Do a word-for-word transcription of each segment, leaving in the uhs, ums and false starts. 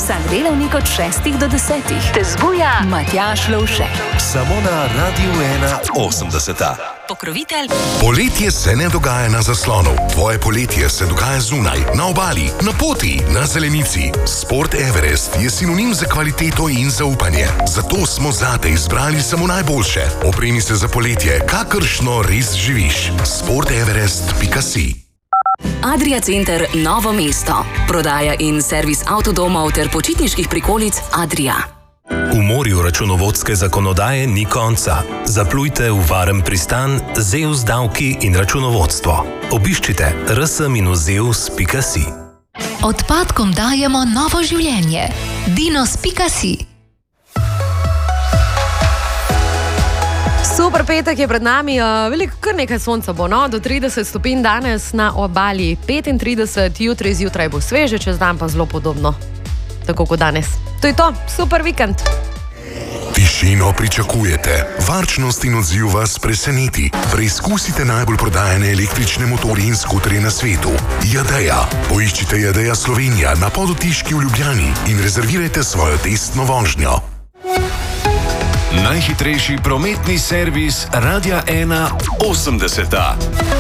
Vsak delavnik od šestih do desetih te zbuja Matjaž Lovšek. Samo na Radiu ena osemdeseta. Pokrovitelj. Poletje se ne dogaja na zaslonu. Tvoje poletje se dogaja zunaj, na obali, na poti, na zelenici. Sport Everest je sinonim za kvaliteto in zaupanje. Zato smo zate izbrali samo najboljše. Opremi se za poletje, kakršno res živiš. sport everest pika si. Adria Center Novo mesto. Prodaja in servis avtodomov ter počitniških prikolic Adria. V morju računovodske zakonodaje ni konca. Zaplujte v varen pristan Zeus davki in računovodstvo. Obiščite r s minus zeus pika si. Odpadkom dajemo novo življenje. dinos pika si. Super petek je pred nami, veliko kar nekaj sonca bo, no, do trideset stopinj danes na obali, petintrideset, jutri zjutraj bo sveže, čez dan pa zelo podobno, tako kot danes. To je to, super vikend. Tišino pričakujete, varčnost in odziv vas preseneti. Preizkusite najbolj prodajane električne motorje in skuterje na svetu. Jadeja. Poiščite Jadeja Slovenija na Podotiški v Ljubljani in rezervirajte svojo testno vožnjo. Najhitrejši prometni servis Radia ena osemdeseta.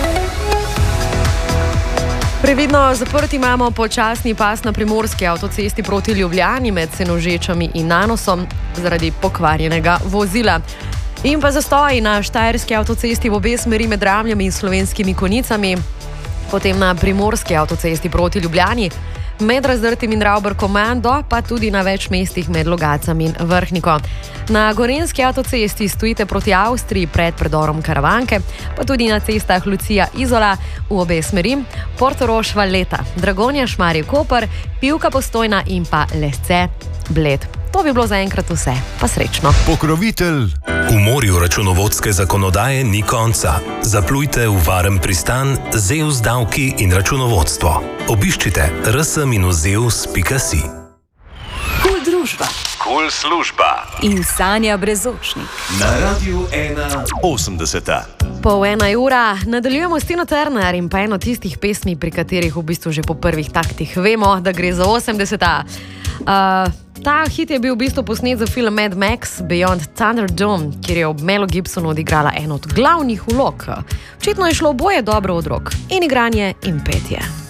Previdno zaprti imamo počasni pas na primorski avtocesti proti Ljubljani med Senožečami in Nanosom zaradi pokvarjenega vozila. In pa zastoji na štajerski avtocesti v obe smeri med Ramljami in Slovenskimi Konjicami, potem na primorski avtocesti proti Ljubljani, med Razdrtim in Ravber-Komando, pa tudi na več mestih med Logacami in Vrhniko. Na gorenjski avtocesti stojite proti Avstriji pred predorom Karavanke, pa tudi na cestah Lucija-Izola v obe smeri, Portorož-Valletta, Dragonja-Šmarje-Koper, Pivka-Postojna in pa Lesce-Bled. To bi bilo zaenkrat vse, pa srečno. Pokrovitelj. V morju računovodske zakonodaje ni konca. Zaplujte v varen pristan Zeus davki in računovodstvo. Obiščite r s minus zeus pika si. Kul družba. Kul služba. In Sanja Brezočnik. Na Radiu ena osemdeseta. Pol ena ura, nadaljujemo s Tino Turner in pa eno tistih pesmi, pri katerih v bistvu že po prvih taktih vemo, da gre za osemdeseta. Uh, ta hit je bil v bistvu posnet za film Mad Max Beyond Thunderdome, kjer je ob Melu Gibsonu odigrala eno od glavnih vlog. Očitno je šlo oboje dobro od rok. In igranje in petje.